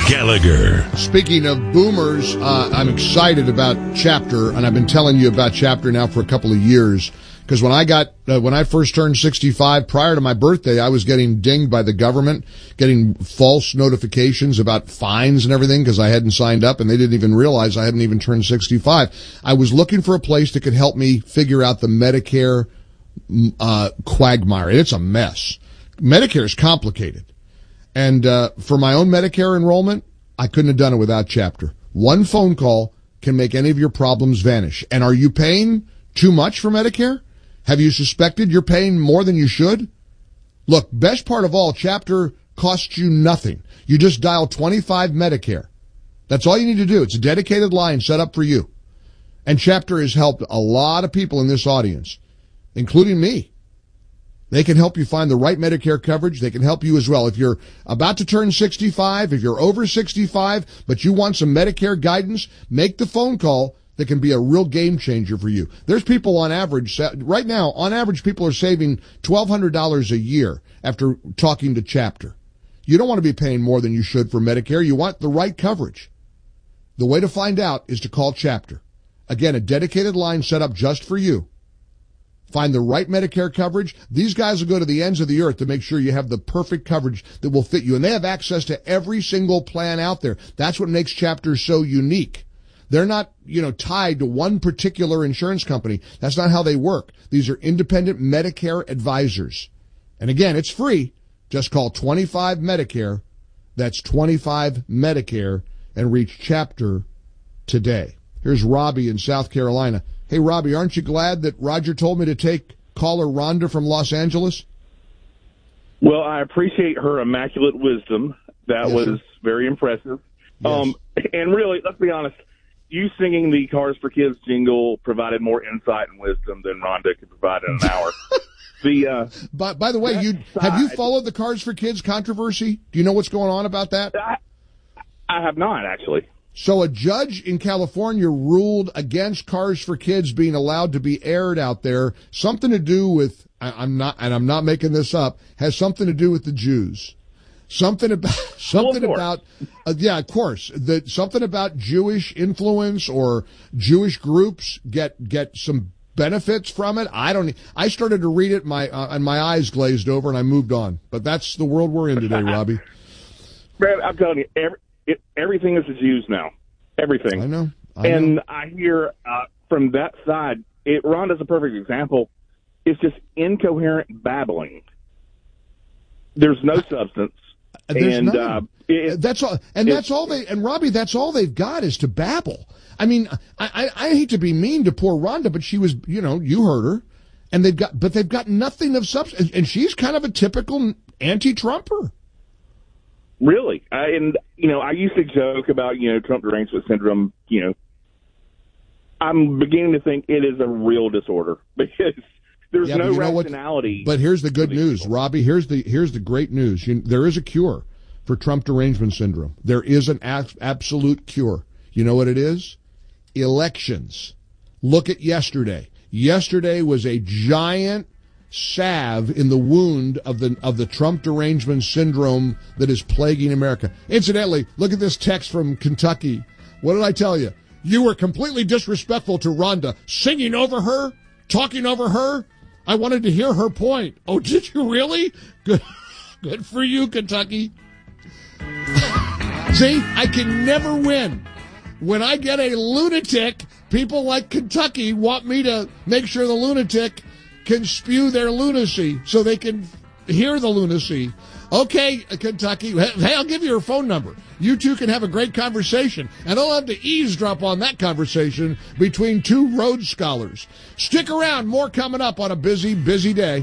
Gallagher. Speaking of boomers, I'm excited about Chapter, and I've been telling you about Chapter now for a couple of years. Because when I first turned 65, prior to my birthday, I was getting dinged by the government, getting false notifications about fines and everything because I hadn't signed up, and they didn't even realize I hadn't even turned 65. I was looking for a place that could help me figure out the Medicare quagmire. It's a mess. Medicare is complicated. And for my own Medicare enrollment, I couldn't have done it without Chapter. One phone call can make any of your problems vanish. And are you paying too much for Medicare? Have you suspected you're paying more than you should? Look, best part of all, Chapter costs you nothing. You just dial 25 Medicare. That's all you need to do. It's a dedicated line set up for you. And Chapter has helped a lot of people in this audience, including me. They can help you find the right Medicare coverage. They can help you as well. If you're about to turn 65, if you're over 65, but you want some Medicare guidance, make the phone call. That can be a real game changer for you. There's people on average, right now, on average, people are saving $1,200 a year after talking to Chapter. You don't want to be paying more than you should for Medicare. You want the right coverage. The way to find out is to call Chapter. Again, a dedicated line set up just for you. Find the right Medicare coverage. These guys will go to the ends of the earth to make sure you have the perfect coverage that will fit you. And they have access to every single plan out there. That's what makes Chapter so unique. They're not, tied to one particular insurance company. That's not how they work. These are independent Medicare advisors. And again, it's free. Just call 25 Medicare. That's 25 Medicare and reach Chapter today. Here's Robbie in South Carolina. Hey, Robbie, aren't you glad that Roger told me to take caller Rhonda from Los Angeles? Well, I appreciate her immaculate wisdom. That was very impressive. Yes. And really, let's be honest, you singing the Cars for Kids jingle provided more insight and wisdom than Rhonda could provide in an hour. By the way, have you followed the Cars for Kids controversy? Do you know what's going on about that? I have not, actually. So a judge in California ruled against Cars for Kids being allowed to be aired out there. Something to do with, I'm not making this up, has something to do with the Jews. Something about something about Jewish influence or Jewish groups get some benefits from it. I started to read it, and my eyes glazed over, and I moved on. But that's the world we're in today, Robbie. Brad, I'm telling you, everything is the Jews now. Everything. I know. I hear from that side, Rhonda's a perfect example. It's just incoherent babbling. There's no substance. That's all. And that's all they. And Robbie, that's all they've got is to babble. I mean, I hate to be mean to poor Rhonda, but she was, you heard her, and they've got nothing of substance, and she's kind of a typical anti-Trumper. Really, I used to joke about Trump derangement syndrome. I'm beginning to think it is a real disorder because there's no rationality. But here's the good news, Robbie. Here's the great news. There is a cure for Trump derangement syndrome. There is an absolute cure. You know what it is? Elections. Look at yesterday. Yesterday was a giant salve in the wound of the Trump derangement syndrome that is plaguing America. Incidentally, look at this text from Kentucky. What did I tell you? You were completely disrespectful to Rhonda, singing over her, talking over her. I wanted to hear her point. Oh, did you really? Good for you, Kentucky. See, I can never win. When I get a lunatic, people like Kentucky want me to make sure the lunatic can spew their lunacy so they can hear the lunacy. Okay, Kentucky, hey, I'll give you her phone number. You two can have a great conversation, and I'll have to eavesdrop on that conversation between two Rhodes Scholars. Stick around, more coming up on a busy, busy day.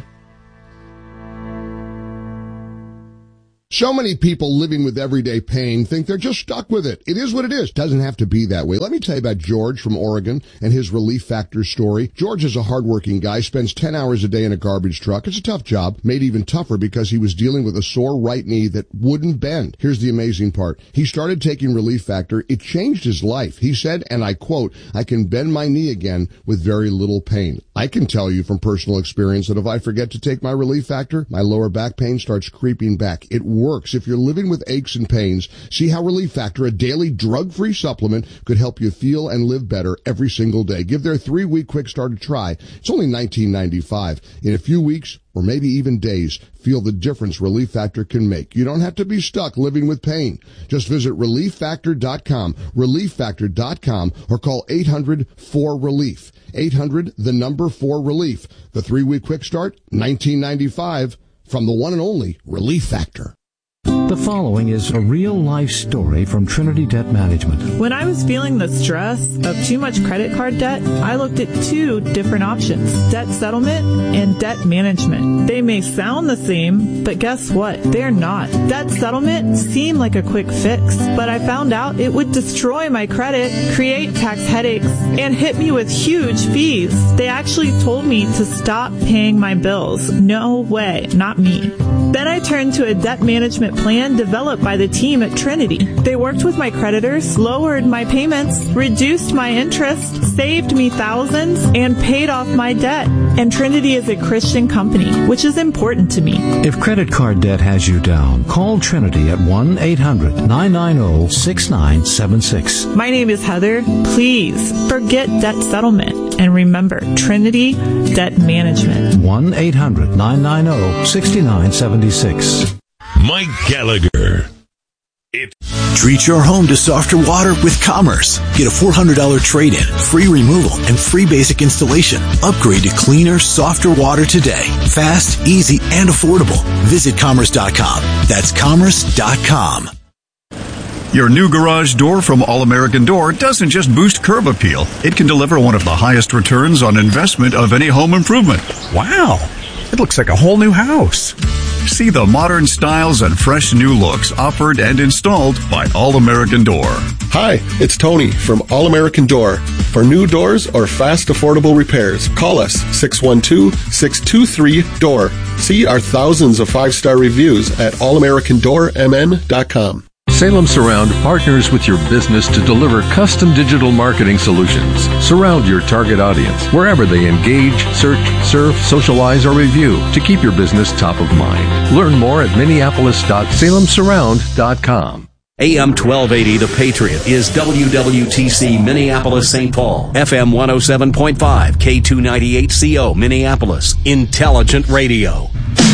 So many people living with everyday pain think they're just stuck with it. It is what it is. Doesn't have to be that way. Let me tell you about George from Oregon and his Relief Factor story. George is a hardworking guy, spends 10 hours a day in a garbage truck. It's a tough job, made even tougher because he was dealing with a sore right knee that wouldn't bend. Here's the amazing part. He started taking Relief Factor. It changed his life. He said, and I quote, "I can bend my knee again with very little pain." I can tell you from personal experience that if I forget to take my Relief Factor, my lower back pain starts creeping back. It works. If you're living with aches and pains, see how Relief Factor, a daily drug-free supplement, could help you feel and live better every single day. Give their 3-week quick start a try. It's only $19.95. In a few weeks, or maybe even days, feel the difference Relief Factor can make. You don't have to be stuck living with pain. Just visit ReliefFactor.com, ReliefFactor.com, or call 800-4RELIEF. 800-4RELIEF. The 3-week quick start, $19.95, from the one and only Relief Factor. The following is a real-life story from Trinity Debt Management. When I was feeling the stress of too much credit card debt, I looked at 2 different options: debt settlement and debt management. They may sound the same, but guess what? They're not. Debt settlement seemed like a quick fix, but I found out it would destroy my credit, create tax headaches, and hit me with huge fees. They actually told me to stop paying my bills. No way, not me. Then I turned to a debt management plan developed by the team at Trinity. They worked with my creditors, lowered my payments, reduced my interest, saved me thousands, and paid off my debt. And Trinity is a Christian company, which is important to me. If credit card debt has you down, call Trinity at 1-800-990-6976. My name is Heather. Please forget debt settlement. And remember, Trinity Debt Management. 1-800-990-6976. Mike Gallagher. Treat your home to softer water with Commerce. Get a $400 trade-in, free removal, and free basic installation. Upgrade to cleaner, softer water today. Fast, easy, and affordable. Visit Commerce.com. That's Commerce.com. Your new garage door from All American Door doesn't just boost curb appeal. It can deliver one of the highest returns on investment of any home improvement. Wow, it looks like a whole new house. See the modern styles and fresh new looks offered and installed by All American Door. Hi, it's Tony from All American Door. For new doors or fast, affordable repairs, call us 612-623-DOOR. See our thousands of 5-star reviews at allamericandoormn.com. Salem Surround partners with your business to deliver custom digital marketing solutions. Surround your target audience wherever they engage, search, surf, socialize, or review to keep your business top of mind. Learn more at minneapolis.salemsurround.com. AM 1280 The Patriot is WWTC Minneapolis St. Paul, FM 107.5, K298CO Minneapolis, Intelligent Radio.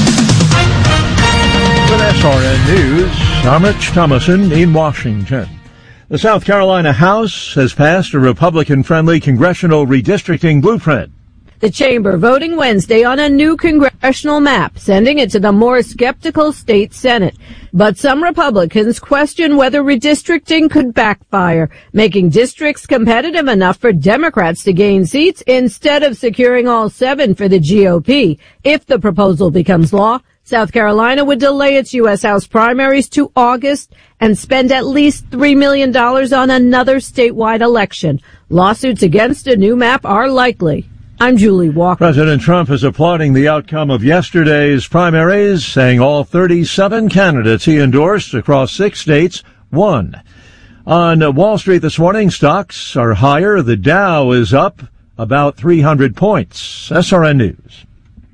With SRN News, I'm Rich Thomason in Washington. The South Carolina House has passed a Republican-friendly congressional redistricting blueprint. The chamber voting Wednesday on a new congressional map, sending it to the more skeptical state Senate. But some Republicans question whether redistricting could backfire, making districts competitive enough for Democrats to gain seats instead of securing all 7 for the GOP. If the proposal becomes law, South Carolina would delay its U.S. House primaries to August and spend at least $3 million on another statewide election. Lawsuits against a new map are likely. I'm Julie Walker. President Trump is applauding the outcome of yesterday's primaries, saying all 37 candidates he endorsed across 6 states won. On Wall Street this morning, stocks are higher. The Dow is up about 300 points. SRN News.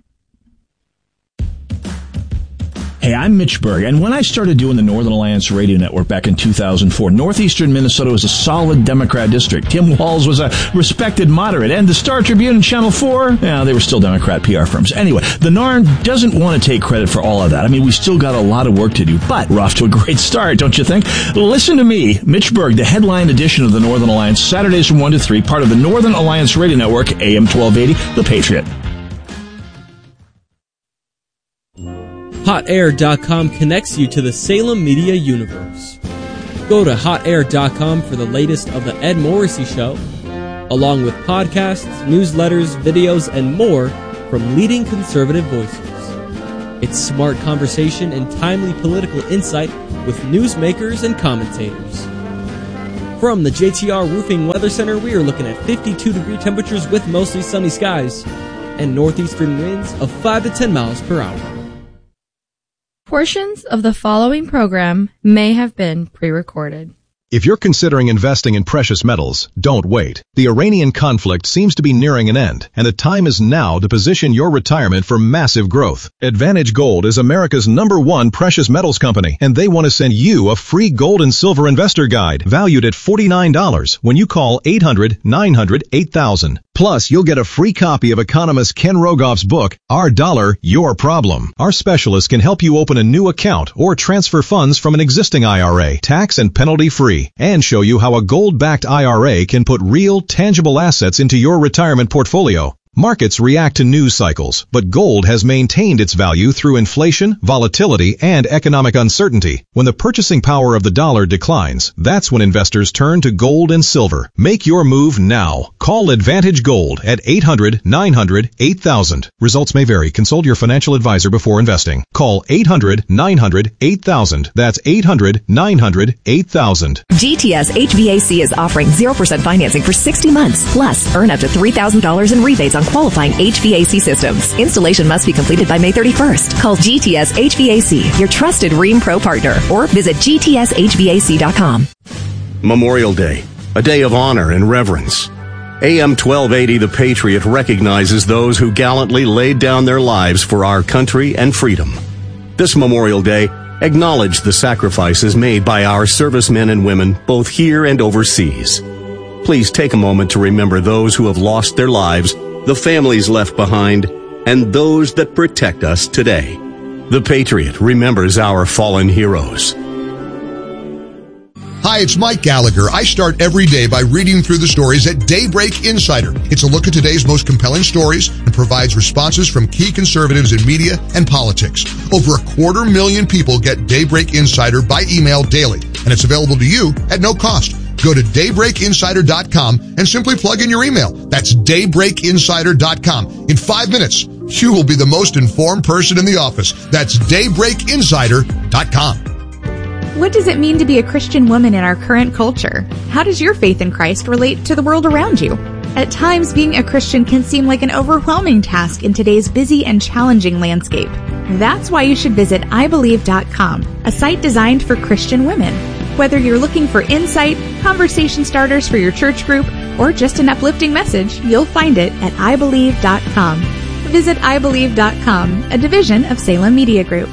Hey, I'm Mitch Berg, and when I started doing the Northern Alliance Radio Network back in 2004, northeastern Minnesota was a solid Democrat district. Tim Walz was a respected moderate, and the Star Tribune and Channel 4, they were still Democrat PR firms. Anyway, the NARN doesn't want to take credit for all of that. I mean, we still got a lot of work to do, but we're off to a great start, don't you think? Listen to me, Mitch Berg, the headline edition of the Northern Alliance, Saturdays from 1 to 3, part of the Northern Alliance Radio Network, AM 1280, The Patriot. HotAir.com connects you to the Salem media universe. Go to HotAir.com for the latest of the Ed Morrissey Show, along with podcasts, newsletters, videos, and more from leading conservative voices. It's smart conversation and timely political insight with newsmakers and commentators. From the JTR Roofing Weather Center, we are looking at 52-degree temperatures with mostly sunny skies and northeastern winds of 5 to 10 miles per hour. Portions of the following program may have been pre-recorded. If you're considering investing in precious metals, don't wait. The Iranian conflict seems to be nearing an end, and the time is now to position your retirement for massive growth. Advantage Gold is America's #1 precious metals company, and they want to send you a free gold and silver investor guide valued at $49 when you call 800-900-8000. Plus, you'll get a free copy of economist Ken Rogoff's book, Our Dollar, Your Problem. Our specialists can help you open a new account or transfer funds from an existing IRA, tax and penalty-free, and show you how a gold-backed IRA can put real, tangible assets into your retirement portfolio. Markets react to news cycles, but gold has maintained its value through inflation, volatility, and economic uncertainty. When the purchasing power of the dollar declines, that's when investors turn to gold and silver. Make your move now. Call Advantage Gold at 800-900-8000. Results may vary. Consult your financial advisor before investing. Call 800-900-8000. That's 800-900-8000. GTS HVAC is offering 0% financing for 60 months. Plus, earn up to $3,000 in rebates on qualifying HVAC systems. Installation must be completed by May 31st. Call GTS HVAC, your trusted Rheem Pro partner, or visit gtshvac.com. Memorial Day, a day of honor and reverence. AM 1280 The Patriot recognizes those who gallantly laid down their lives for our country and freedom. This Memorial Day, acknowledge the sacrifices made by our servicemen and women both here and overseas. Please take a moment to remember those who have lost their lives, the families left behind, and those that protect us today. The Patriot remembers our fallen heroes. Hi, it's Mike Gallagher. I start every day by reading through the stories at Daybreak Insider. It's a look at today's most compelling stories and provides responses from key conservatives in media and politics. Over 250,000 people get Daybreak Insider by email daily, and it's available to you at no cost. Go to daybreakinsider.com and simply plug in your email. That's daybreakinsider.com. In 5 minutes, you will be the most informed person in the office. That's daybreakinsider.com. What does it mean to be a Christian woman in our current culture? How does your faith in Christ relate to the world around you? At times, being a Christian can seem like an overwhelming task in today's busy and challenging landscape. That's why you should visit ibelieve.com, a site designed for Christian women. Whether you're looking for insight, conversation starters for your church group, or just an uplifting message, you'll find it at ibelieve.com. Visit ibelieve.com, a division of Salem Media Group.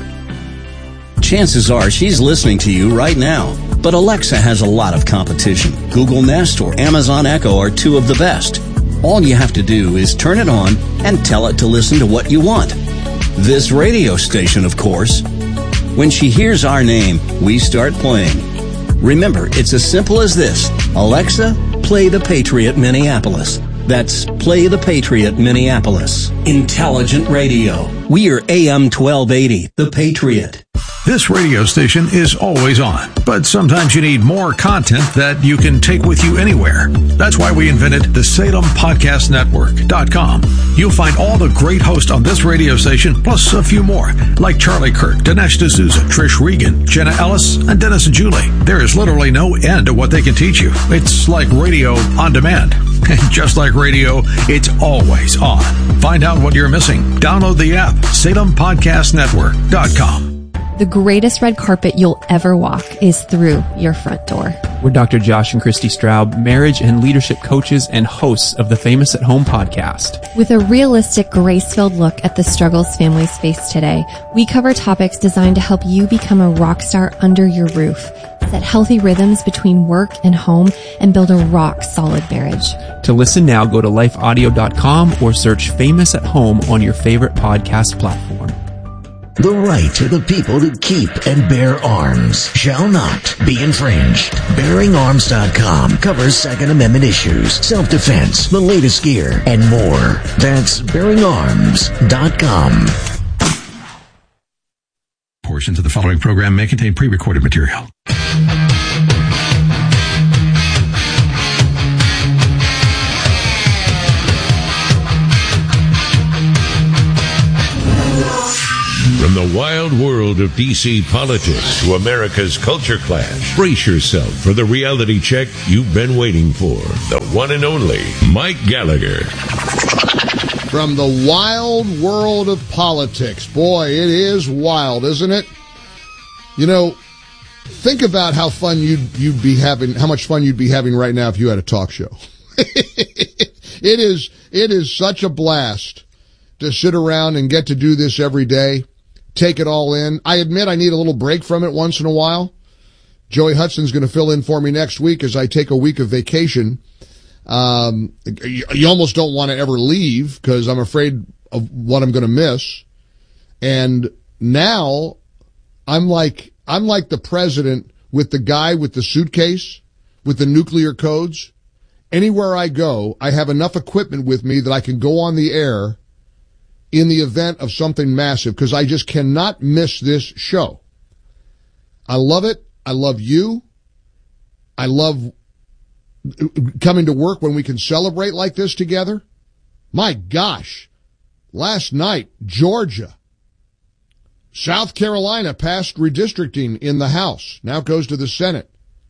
Chances are she's listening to you right now. But Alexa has a lot of competition. Google Nest or Amazon Echo are two of the best. All you have to do is turn it on and tell it to listen to what you want. This radio station, of course. When she hears our name, we start playing. Remember, it's as simple as this. Alexa, play the Patriot Minneapolis. That's Play the Patriot Minneapolis. Intelligent radio. We are AM 1280, The Patriot. This radio station is always on, but sometimes you need more content that you can take with you anywhere. That's why we invented the SalemPodcastNetwork.com. You'll find all the great hosts on this radio station, plus a few more, like Charlie Kirk, Dinesh D'Souza, Trish Regan, Jenna Ellis, and Dennis and Julie. There is literally no end to what they can teach you. It's like radio on demand. And just like radio, it's always on. Find out what you're missing. Download the app, SalemPodcastNetwork.com. The greatest red carpet you'll ever walk is through your front door. We're Dr. Josh and Christy Straub, marriage and leadership coaches and hosts of the Famous at Home podcast. With a realistic, grace-filled look at the struggles families face today, we cover topics designed to help you become a rock star under your roof, set healthy rhythms between work and home, and build a rock-solid marriage. To listen now, go to lifeaudio.com or search Famous at Home on your favorite podcast platform. The right of the people to keep and bear arms shall not be infringed. BearingArms.com covers Second Amendment issues, self-defense, the latest gear, and more. That's BearingArms.com. Portions of the following program may contain pre-recorded material. From the wild world of D.C. politics to America's culture clash, brace yourself for the reality check you've been waiting for. The one and only Mike Gallagher. From the wild world of politics. Boy, it is wild, isn't it? You know, Think about how much fun you'd be having right now if you had a talk show. It is such a blast to sit around and get to do this every day, take it all in. I admit I need a little break from it once in a while. Joey Hudson's going to fill in for me next week as I take a week of vacation. You almost don't want to ever leave because I'm afraid of what I'm going to miss. And now I'm like the president with the guy with the suitcase with the nuclear codes. Anywhere I go, I have enough equipment with me that I can go on the air in the event of something massive because I just cannot miss this show. I love it. I love you. I love coming to work when we can celebrate like this together. My gosh. Last night, Georgia, South Carolina passed redistricting in the House. Now it goes to the Senate.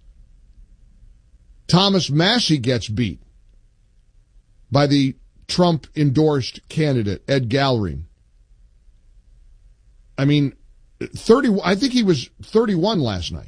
Thomas Massie gets beat by the Trump-endorsed candidate, Ed Gallery. I mean, I think he was 31 last night.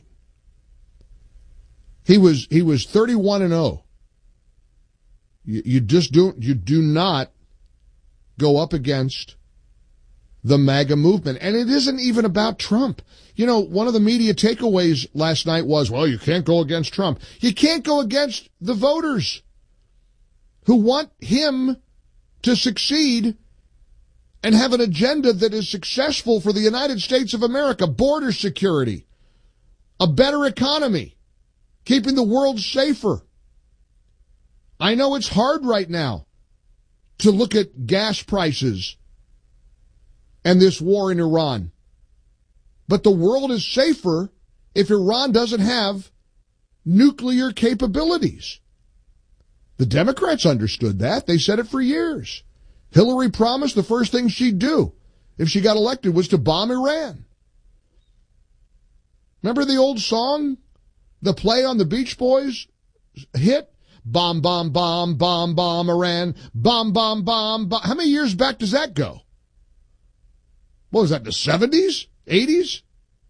He was 31-0. You do not go up against the MAGA movement. And it isn't even about Trump. You know, one of the media takeaways last night was, well, you can't go against Trump. You can't go against the voters who want him to succeed and have an agenda that is successful for the United States of America. Border security, a better economy, keeping the world safer. I know it's hard right now to look at gas prices and this war in Iran. But the world is safer if Iran doesn't have nuclear capabilities. The Democrats understood that. They said it for years. Hillary promised the first thing she'd do if she got elected was to bomb Iran. Remember the old song? The play on the Beach Boys hit? Bomb, bomb, bomb, bomb, bomb, Iran. Bomb, bomb, bomb, bomb. How many years back does that go? What was that, the 70s? 80s?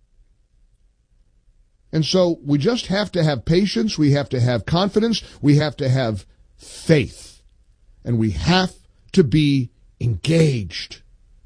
And so we just have to have patience. We have to have confidence. We have to have faith. And we have to be engaged.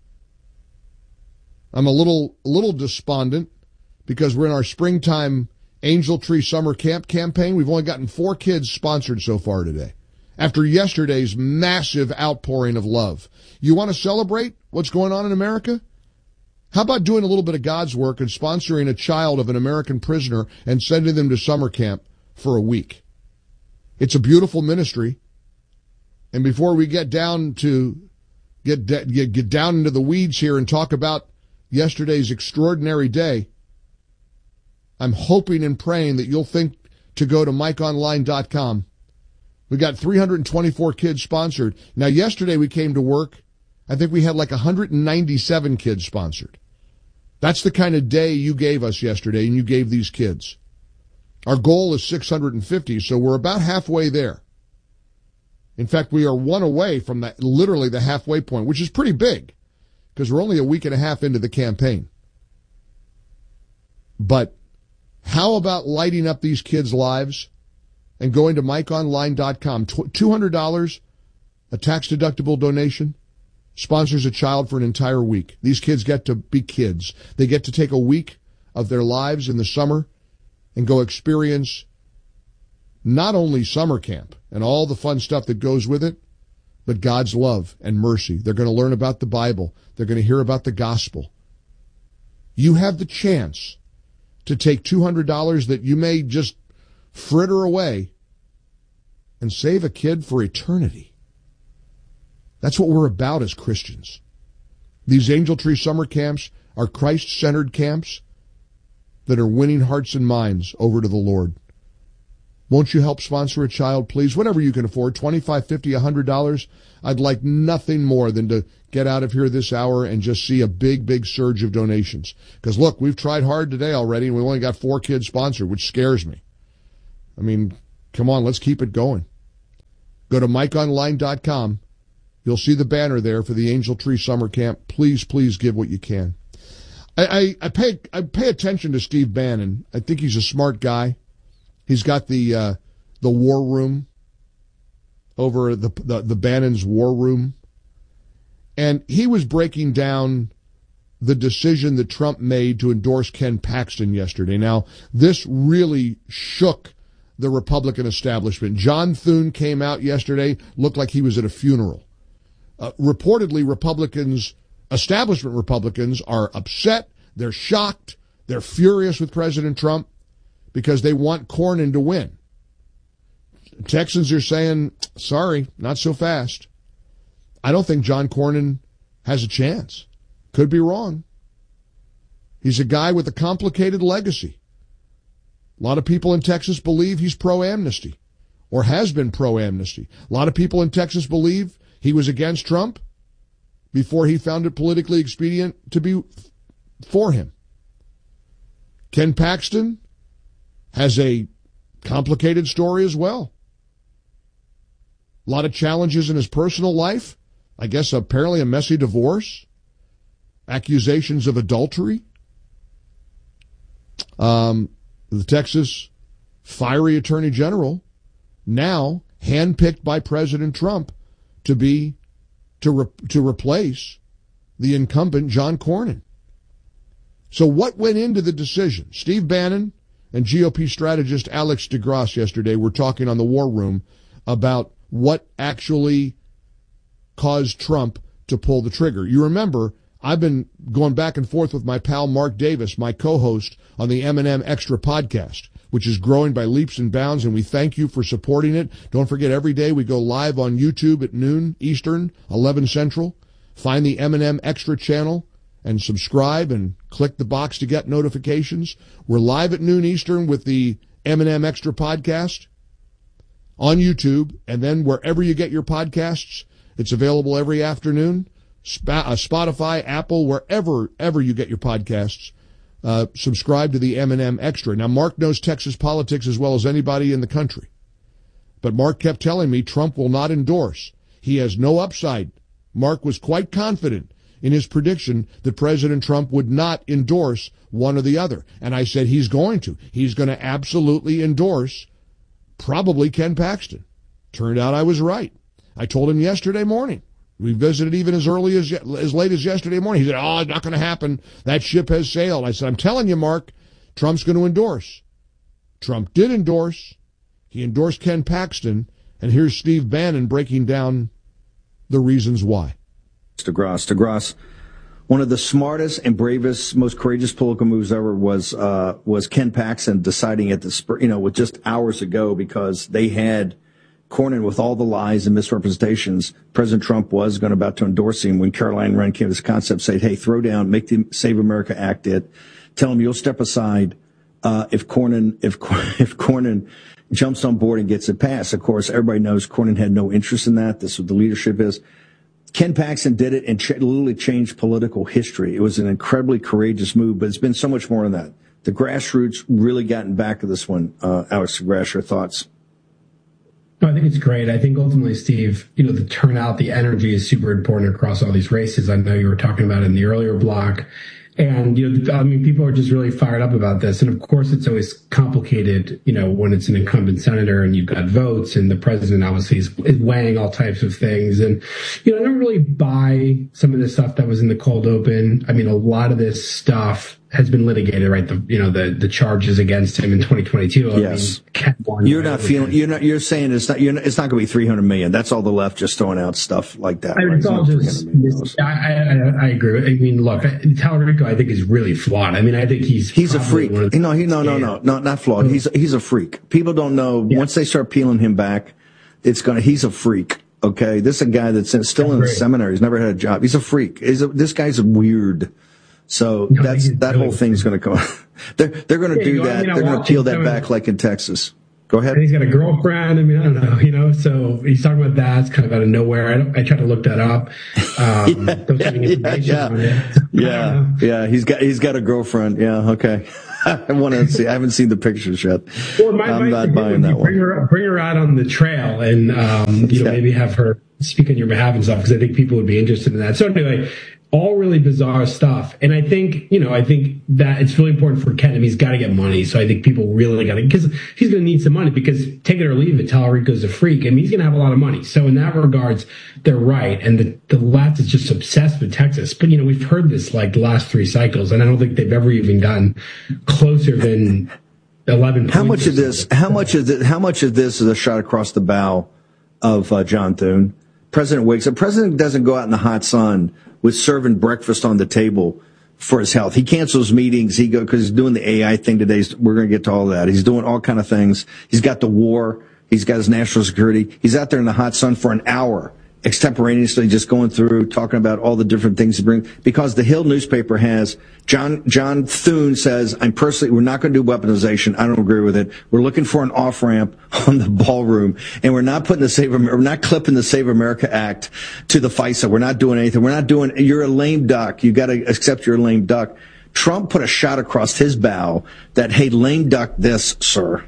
I'm a little despondent because we're in our springtime Angel Tree Summer Camp campaign. We've only gotten 4 kids sponsored so far today, after yesterday's massive outpouring of love. You want to celebrate what's going on in America? How about doing a little bit of God's work and sponsoring a child of an American prisoner and sending them to summer camp for a week? It's a beautiful ministry. And before we get down to get down into the weeds here and talk about yesterday's extraordinary day, I'm hoping and praying that you'll think to go to MikeOnline.com. We got 324 kids sponsored. Now, yesterday we came to work. I think we had like 197 kids sponsored. That's the kind of day you gave us yesterday, and you gave these kids. Our goal is 650, so we're about halfway there. In fact, we are one away from that, literally the halfway point, which is pretty big, because we're only a week and a half into the campaign. But how about lighting up these kids' lives and going to MikeOnline.com? $200, a tax-deductible donation, sponsors a child for an entire week. These kids get to be kids. They get to take a week of their lives in the summer and go experience not only summer camp and all the fun stuff that goes with it, but God's love and mercy. They're going to learn about the Bible. They're going to hear about the gospel. You have the chance to take $200 that you may just fritter away and save a kid for eternity. That's what we're about as Christians. These Angel Tree summer camps are Christ-centered camps that are winning hearts and minds over to the Lord. Won't you help sponsor a child, please? Whatever you can afford, $25, $50, $100. I'd like nothing more than to get out of here this hour and just see a big, big surge of donations. Because, look, we've tried hard today already, and we only got 4 kids sponsored, which scares me. I mean, come on, let's keep it going. Go to MikeOnline.com. You'll see the banner there for the Angel Tree Summer Camp. Please, please give what you can. I pay attention to Steve Bannon. I think he's a smart guy. He's got the war room over the Bannon's war room. And he was breaking down the decision that Trump made to endorse Ken Paxton yesterday. Now, this really shook the Republican establishment. John Thune came out yesterday, looked like he was at a funeral. Reportedly, establishment Republicans are upset, they're shocked, they're furious with President Trump because they want Cornyn to win. Texans are saying, sorry, not so fast. I don't think John Cornyn has a chance. Could be wrong. He's a guy with a complicated legacy. A lot of people in Texas believe he's pro-amnesty or has been pro-amnesty. A lot of people in Texas believe he was against Trump before he found it politically expedient to be for him. Ken Paxton has a complicated story as well. A lot of challenges in his personal life. I guess apparently a messy divorce. Accusations of adultery. The Texas fiery attorney general, now handpicked by President Trump to replace the incumbent John Cornyn. So what went into the decision? Steve Bannon and GOP strategist Alex DeGrasse yesterday were talking on the War Room about what actually caused Trump to pull the trigger. You remember, I've been going back and forth with my pal Mark Davis, my co-host on the M&M Extra podcast, which is growing by leaps and bounds, and we thank you for supporting it. Don't forget, every day we go live on YouTube at noon Eastern, 11 Central. Find the M&M Extra channel and subscribe and click the box to get notifications. We're live at noon Eastern with the M&M Extra podcast on YouTube, and then wherever you get your podcasts, it's available every afternoon. Spotify, Apple, wherever you get your podcasts. Subscribe to the M&M Extra. Now, Mark knows Texas politics as well as anybody in the country. But Mark kept telling me Trump will not endorse. He has no upside. Mark was quite confident in his prediction that President Trump would not endorse one or the other. And I said he's going to. He's going to absolutely endorse probably Ken Paxton. Turned out I was right. I told him yesterday morning. We visited even as late as yesterday morning. He said, it's not going to happen. That ship has sailed. I said, I'm telling you, Mark, Trump's going to endorse. Trump did endorse. He endorsed Ken Paxton. And here's Steve Bannon breaking down the reasons why. DeGrasse, one of the smartest and bravest, most courageous political moves ever was Ken Paxton deciding at the with just hours ago, because they had Cornyn with all the lies and misrepresentations. President Trump was about to endorse him when Caroline Wren came to this concept, said, hey, throw down, make the Save America Act it. Tell him you'll step aside if Cornyn jumps on board and gets it passed. Of course, everybody knows Cornyn had no interest in that. This is what the leadership is. Ken Paxton did it and literally changed political history. It was an incredibly courageous move, but it's been so much more than that. The grassroots really gotten back to this one. Alex DeGrasse, your thoughts? No, I think it's great. I think ultimately, Steve, the turnout, the energy is super important across all these races. I know you were talking about it in the earlier block. And, people are just really fired up about this. And of course, it's always complicated, when it's an incumbent senator and you've got votes and the president obviously is weighing all types of things. And, I don't really buy some of the stuff that was in the cold open. I mean, a lot of this stuff has been litigated, right? The charges against him in 2022. Yes. You're saying it's not going to be 300 million. That's all the left just throwing out stuff like that. Right? It's all just, I agree. I mean, look, Talarico, I think is really flawed. I mean, I think he's a freak. No, not flawed. He's a freak. People don't know. Yeah. Once they start peeling him back, he's a freak. Okay. This is a guy that's still in the seminary. He's never had a job. He's a freak. This guy's weird. So that whole thing's going to come. They're going to do that. They're going to peel that back like in Texas. Go ahead. And he's got a girlfriend. I mean, I don't know, so he's talking about that. It's kind of out of nowhere. I tried to look that up. Yeah. He's got a girlfriend. Yeah. Okay. I want to see. I haven't seen the pictures yet. Well, I'm not buying that one. Bring her out on the trail and maybe have her speak on your behalf and stuff, because I think people would be interested in that. So anyway, all really bizarre stuff. And I think that it's really important for Ken. I mean, he's got to get money. So I think people really got to, because he's going to need some money, because take it or leave it, Tallarico's a freak. I mean, he's going to have a lot of money. So in that regards, they're right. And the left is just obsessed with Texas. But, we've heard this like the last 3 cycles, and I don't think they've ever even gotten closer than 11 points. How much of this is a shot across the bow of John Thune? President wakes up. President doesn't go out in the hot sun with serving breakfast on the table for his health. He cancels meetings. Because he's doing the AI thing today. We're going to get to all that. He's doing all kind of things. He's got the war. He's got his national security. He's out there in the hot sun for an hour, extemporaneously just going through, talking about all the different things he brings. Because the Hill newspaper has John Thune says, we're not going to do weaponization. I don't agree with it. We're looking for an off ramp on the ballroom, and we're not clipping the Save America Act to the FISA. We're not doing anything. You're a lame duck. You got to accept you're a lame duck. Trump put a shot across his bow that, hey, lame duck this, sir.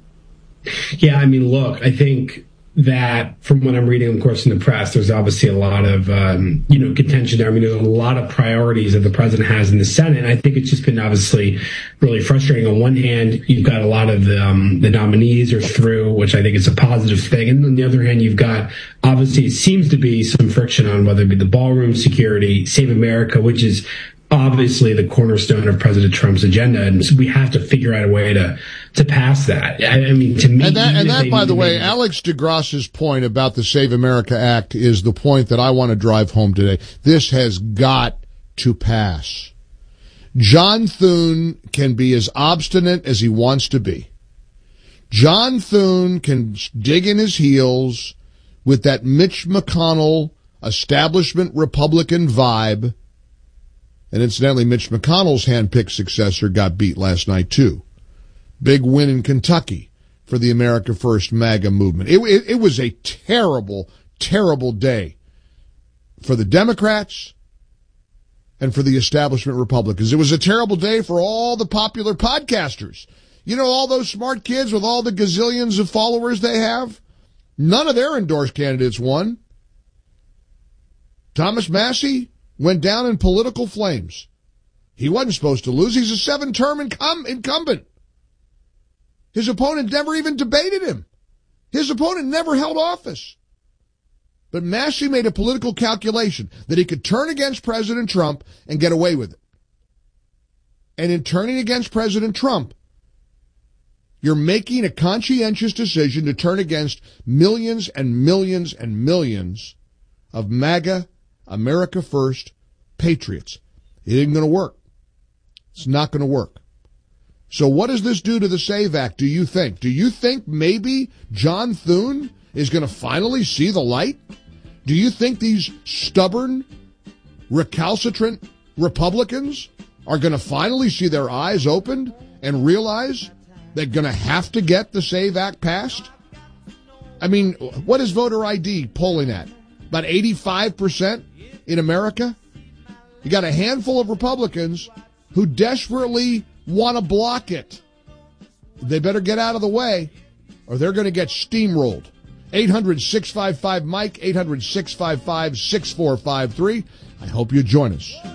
Yeah, I mean, look, I think that from what I'm reading, of course, in the press, there's obviously a lot of, contention there. I mean, there's a lot of priorities that the president has in the Senate. And I think it's just been obviously really frustrating. On one hand, you've got a lot of the nominees are through, which I think is a positive thing. And on the other hand, you've got, obviously, it seems to be some friction on whether it be the ballroom security, Save America, which is obviously the cornerstone of President Trump's agenda, and so we have to figure out a way to pass that. I mean, to me, and that by the way, Alex DeGrasse's point about the Save America Act is the point that I want to drive home today. This has got to pass. John Thune can be as obstinate as he wants to be. John Thune can dig in his heels with that Mitch McConnell establishment Republican vibe. And incidentally, Mitch McConnell's handpicked successor got beat last night, too. Big win in Kentucky for the America First MAGA movement. It was a terrible, terrible day for the Democrats and for the establishment Republicans. It was a terrible day for all the popular podcasters. All those smart kids with all the gazillions of followers they have? None of their endorsed candidates won. Thomas Massie went down in political flames. He wasn't supposed to lose. He's a 7-term incumbent. His opponent never even debated him. His opponent never held office. But Massie made a political calculation that he could turn against President Trump and get away with it. And in turning against President Trump, you're making a conscientious decision to turn against millions and millions and millions of MAGA, America First patriots. It isn't going to work. It's not going to work. So what does this do to the SAVE Act, do you think? Do you think maybe John Thune is going to finally see the light? Do you think these stubborn, recalcitrant Republicans are going to finally see their eyes opened and realize they're going to have to get the SAVE Act passed? I mean, what is voter ID polling at? About 85% in America? You got a handful of Republicans who desperately want to block it. They better get out of the way or they're going to get steamrolled. 800-655-MIKE, 800-655-6453. I hope you join us.